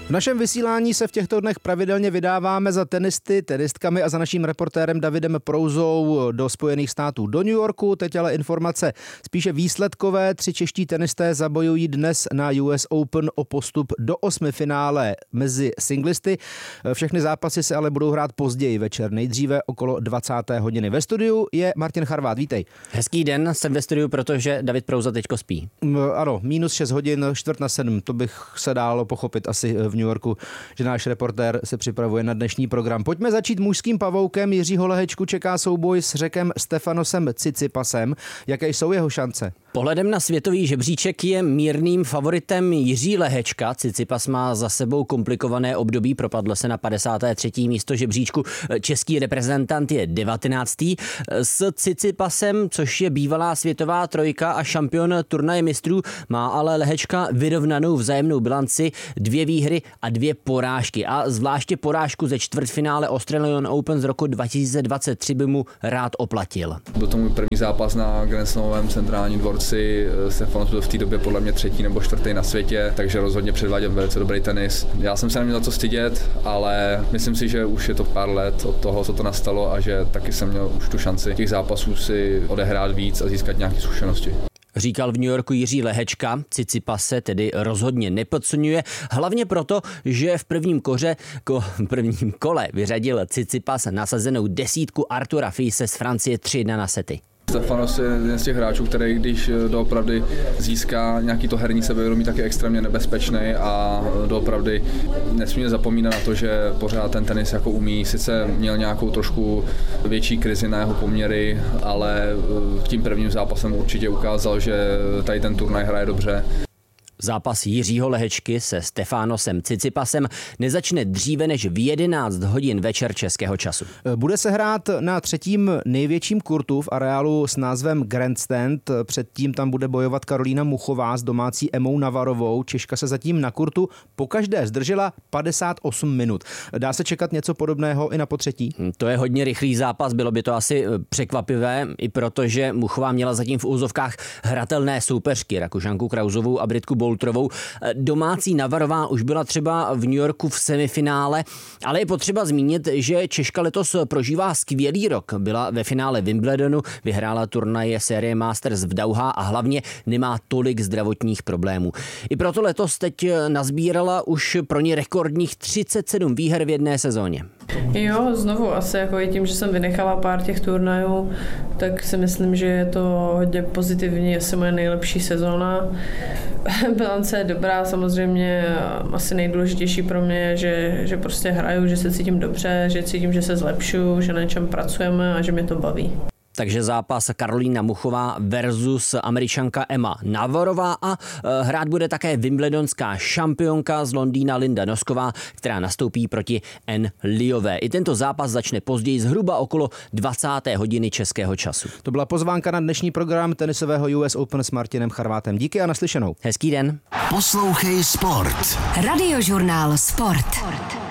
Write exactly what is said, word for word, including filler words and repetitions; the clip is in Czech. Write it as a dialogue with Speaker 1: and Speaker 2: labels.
Speaker 1: V našem vysílání se v těchto dnech pravidelně vydáváme za tenisty, tenistkami a za naším reportérem Davidem Prouzou do Spojených států, do New Yorku. Teď ale informace spíše výsledkové. Tři čeští tenisté zabojují dnes na U S Open o postup do osmifinále mezi singlisty. Všechny zápasy se ale budou hrát později večer, nejdříve okolo dvacáté hodiny. Ve studiu je Martin Charvát, vítej.
Speaker 2: Hezký den, jsem ve studiu, protože David Prouza teďko spí.
Speaker 1: Ano, minus šest hodin, čtvrt na sedm, to bych se dalo pochopit asi v New Yorku, že náš reportér se připravuje na dnešní program. Pojďme začít mužským pavoukem. Jiřího Lehečku čeká souboj s Řekem Stefanosem Tsitsipasem. Jaké jsou jeho šance?
Speaker 2: Pohledem na světový žebříček je mírným favoritem Jiří Lehečka. Tsitsipas má za sebou komplikované období, propadl se na padesátého třetího místo žebříčku. Český reprezentant je devatenáctý S Tsitsipasem, což je bývalá světová trojka a šampion turnaje mistrů, má ale Lehečka vyrovnanou vzájemnou bilanci, dvě výhry a dvě porážky. A zvláště porážku ze čtvrtfinále Australian Open z roku dva tisíce dvacet tři by mu rád oplatil.
Speaker 3: Byl to můj první zápas na Grand Slamovém centrálním dvorci. Stefanos byl v té době podle mě třetí nebo čtvrtý na světě, takže rozhodně předváděl velice dobrý tenis. Já jsem se neměl za co stydět, ale myslím si, že už je to pár let od toho, co to nastalo a že taky jsem měl už tu šanci těch zápasů si odehrát víc a získat nějaké zkušenosti.
Speaker 2: Říkal v New Yorku Jiří Lehečka. Tsitsipas se tedy rozhodně nepodceňuje, hlavně proto, že v prvním, koře, ko, v prvním kole vyřadil Tsitsipas nasazenou desítku Artura Fise z Francie tři jedna na sety.
Speaker 3: Stefanos je jeden z těch hráčů, který když doopravdy získá nějaký to herní sebevědomí, tak je extrémně nebezpečný a doopravdy nesmíme zapomínat na to, že pořád ten tenis jako umí. Sice měl nějakou trošku větší krizi na jeho poměry, ale tím prvním zápasem určitě ukázal, že tady ten turnaj hraje dobře.
Speaker 2: Zápas Jiřího Lehečky se Stefanosem Tsitsipasem nezačne dříve než v jedenáct hodin večer českého času.
Speaker 1: Bude se hrát na třetím největším kurtu v areálu s názvem Grandstand. Předtím tam bude bojovat Karolína Muchová s domácí Emou Navarovou. Češka se zatím na kurtu pokaždé zdržela padesát osm minut. Dá se čekat něco podobného i na potřetí?
Speaker 2: To je hodně rychlý zápas, bylo by to asi překvapivé, i protože Muchová měla zatím v úzovkách hratelné soupeřky, Rakušanku Krausovou a Britku Boulterovou. Domácí Navarová už byla třeba v New Yorku v semifinále, ale je potřeba zmínit, že Češka letos prožívá skvělý rok. Byla ve finále Wimbledonu, vyhrála turnaje série Masters v Dauhá a hlavně nemá tolik zdravotních problémů. I proto letos teď nazbírala už pro ně rekordních třicet sedm výher v jedné sezóně.
Speaker 4: Jo, znovu asi jako i tím, že jsem vynechala pár těch turnajů, tak si myslím, že je to hodně pozitivní, asi moje nejlepší sezóna. Bilance je dobrá, samozřejmě asi nejdůležitější pro mě je, že, že prostě hraju, že se cítím dobře, že cítím, že se zlepšuju, že na něčem pracujeme a že mě to baví.
Speaker 2: Takže zápas Karolína Muchová versus Američanka Emma Navarová a hrát bude také wimbledonská šampionka z Londýna Linda Nosková, která nastoupí proti Anne Liové. I tento zápas začne později zhruba okolo dvacáté hodiny českého času.
Speaker 1: To byla pozvánka na dnešní program tenisového U S Open s Martinem Charvátem. Díky a naslyšenou.
Speaker 2: Hezký den.
Speaker 5: Poslouchej Sport.
Speaker 6: Radiožurnál Sport.